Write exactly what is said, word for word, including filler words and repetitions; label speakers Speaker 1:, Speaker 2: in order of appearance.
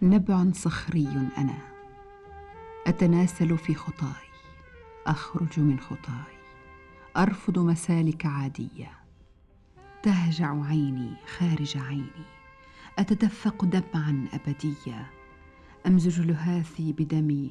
Speaker 1: نبع صخري أنا، أتناسل في خطاي، أخرج من خطاي، أرفض مسالك عادية. تهجع عيني خارج عيني، أتدفق دمعا أبديا، أمزج لهاثي بدمي